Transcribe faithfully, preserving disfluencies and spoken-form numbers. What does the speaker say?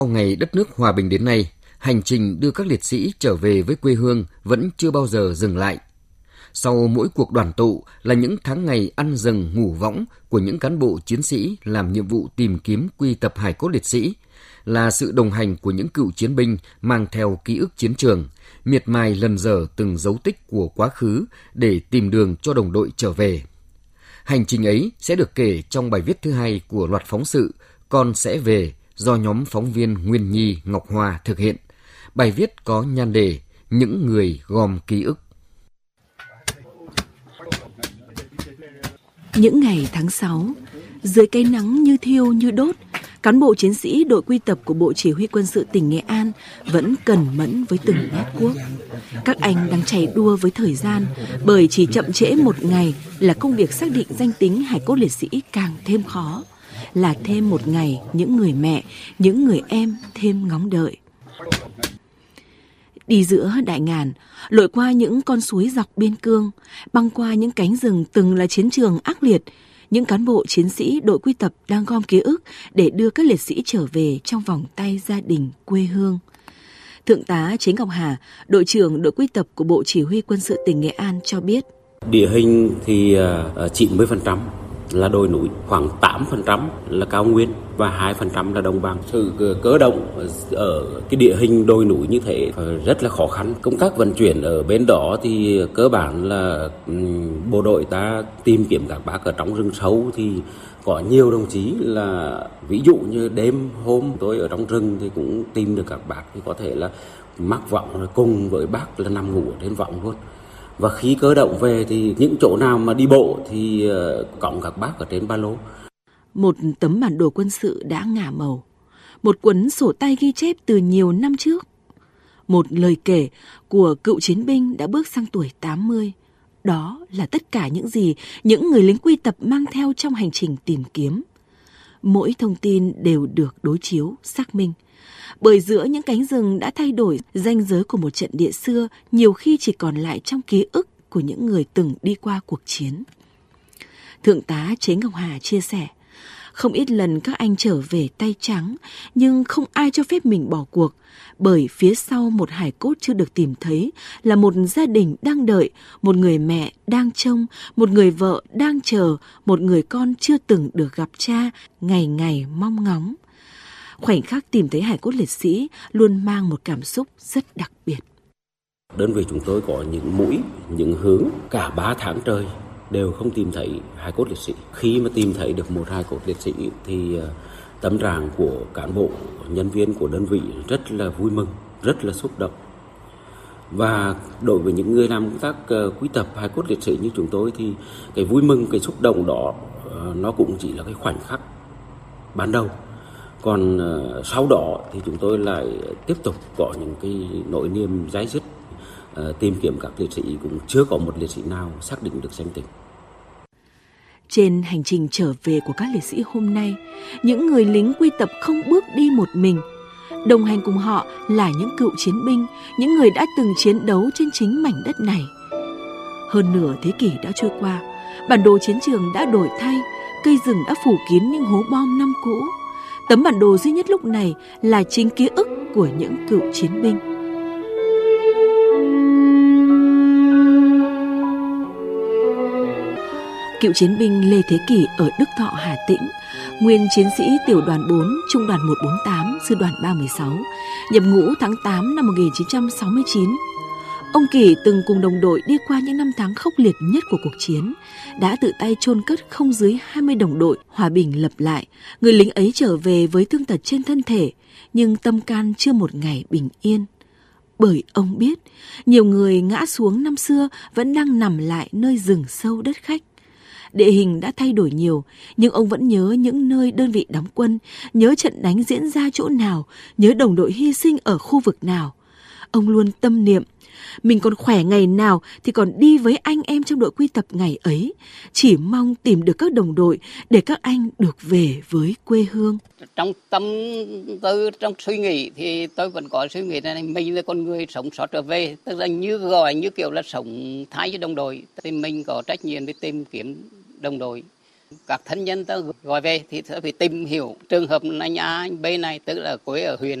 Sau ngày đất nước hòa bình đến nay, hành trình đưa các liệt sĩ trở về với quê hương vẫn chưa bao giờ dừng lại. Sau mỗi cuộc đoàn tụ là những tháng ngày ăn dần ngủ võng của những cán bộ chiến sĩ làm nhiệm vụ tìm kiếm quy tập hài cốt liệt sĩ, là sự đồng hành của những cựu chiến binh mang theo ký ức chiến trường, miệt mài lần dở từng dấu tích của quá khứ để tìm đường cho đồng đội trở về. Hành trình ấy sẽ được kể trong bài viết thứ hai của loạt phóng sự Con sẽ về do nhóm phóng viên Nguyên Nhi, Ngọc Hoa thực hiện. Bài viết có nhan đề Những người gom ký ức. Những ngày tháng sáu, dưới cái nắng như thiêu như đốt, cán bộ chiến sĩ đội quy tập của Bộ Chỉ huy Quân sự tỉnh Nghệ An vẫn cẩn mẫn với từng nét cuốc. Các anh đang chạy đua với thời gian, bởi chỉ chậm trễ một ngày là công việc xác định danh tính hài cốt liệt sĩ càng thêm khó. Là thêm một ngày những người mẹ, những người em thêm ngóng đợi. Đi giữa đại ngàn, lội qua những con suối dọc biên cương, băng qua những cánh rừng từng là chiến trường ác liệt, những cán bộ chiến sĩ đội quy tập đang gom ký ức để đưa các liệt sĩ trở về trong vòng tay gia đình quê hương. Thượng tá Chế Ngọc Hà, đội trưởng đội quy tập của Bộ Chỉ huy Quân sự tỉnh Nghệ An cho biết. Địa hình thì chín mươi phần trăm là đồi núi, khoảng tám phần trăm là cao nguyên và hai phần trăm là đồng bằng. Sự cơ động ở cái địa hình đồi núi như thế rất là khó khăn. Công tác vận chuyển ở bên đó thì cơ bản là bộ đội ta tìm kiếm các bác ở trong rừng sâu, thì có nhiều đồng chí là ví dụ như đêm hôm tôi ở trong rừng thì cũng tìm được các bác, thì có thể là mắc võng rồi cùng với bác là nằm ngủ ở trên võng luôn. Và khi cơ động về thì những chỗ nào mà đi bộ thì cõng các bác ở trên ba lô. Một tấm bản đồ quân sự đã ngả màu. Một cuốn sổ tay ghi chép từ nhiều năm trước. Một lời kể của cựu chiến binh đã bước sang tuổi tám mươi. Đó là tất cả những gì những người lính quy tập mang theo trong hành trình tìm kiếm. Mỗi thông tin đều được đối chiếu, xác minh. Bởi giữa những cánh rừng đã thay đổi, ranh giới của một trận địa xưa nhiều khi chỉ còn lại trong ký ức của những người từng đi qua cuộc chiến. Thượng tá Chế Ngọc Hà chia sẻ, không ít lần các anh trở về tay trắng, nhưng không ai cho phép mình bỏ cuộc, bởi phía sau một hài cốt chưa được tìm thấy là một gia đình đang đợi, một người mẹ đang trông, một người vợ đang chờ, một người con chưa từng được gặp cha, ngày ngày mong ngóng. Khoảnh khắc tìm thấy hài cốt liệt sĩ luôn mang một cảm xúc rất đặc biệt. Đơn vị chúng tôi có những mũi, những hướng cả ba tháng trời đều không tìm thấy hài cốt liệt sĩ. Khi mà tìm thấy được một hài cốt liệt sĩ thì tâm trạng của cán bộ, nhân viên của đơn vị rất là vui mừng, rất là xúc động. Và đối với những người làm công tác quy tập hài cốt liệt sĩ như chúng tôi thì cái vui mừng, cái xúc động đó nó cũng chỉ là cái khoảnh khắc ban đầu. Còn uh, sau đó thì chúng tôi lại tiếp tục có những cái nỗi niềm dai dứt, uh, tìm kiếm các liệt sĩ, cũng chưa có một liệt sĩ nào xác định được danh tính. Trên hành trình trở về của các liệt sĩ hôm nay, những người lính quy tập không bước đi một mình. Đồng hành cùng họ là những cựu chiến binh, những người đã từng chiến đấu trên chính mảnh đất này. Hơn nửa thế kỷ đã trôi qua, bản đồ chiến trường đã đổi thay, cây rừng đã phủ kín những hố bom năm cũ. Tấm bản đồ duy nhất lúc này là chính ký ức của những cựu chiến binh. Cựu chiến binh Lê Thế Kỷ ở Đức Thọ, Hà Tĩnh, nguyên chiến sĩ tiểu đoàn bốn, trung đoàn một bốn tám, sư đoàn ba một sáu, nhập ngũ tháng tám năm một nghìn chín trăm sáu mươi chín. Ông Kỷ từng cùng đồng đội đi qua những năm tháng khốc liệt nhất của cuộc chiến, đã tự tay chôn cất không dưới hai mươi đồng đội. Hòa bình lập lại, người lính ấy trở về với thương tật trên thân thể, nhưng tâm can chưa một ngày bình yên. Bởi ông biết, nhiều người ngã xuống năm xưa vẫn đang nằm lại nơi rừng sâu đất khách. Địa hình đã thay đổi nhiều, nhưng ông vẫn nhớ những nơi đơn vị đóng quân, nhớ trận đánh diễn ra chỗ nào, nhớ đồng đội hy sinh ở khu vực nào. Ông luôn tâm niệm, mình còn khỏe ngày nào thì còn đi với anh em trong đội quy tập ngày ấy, chỉ mong tìm được các đồng đội để các anh được về với quê hương. Trong tâm tư, trong suy nghĩ thì tôi vẫn có suy nghĩ này, mình là con người sống sót trở về, tức là như gọi như kiểu là sống thái với đồng đội, thì mình có trách nhiệm để tìm kiếm đồng đội Các thân nhân ta gọi về thì sẽ phải tìm hiểu trường hợp anh A, anh B này tức là quê ở huyện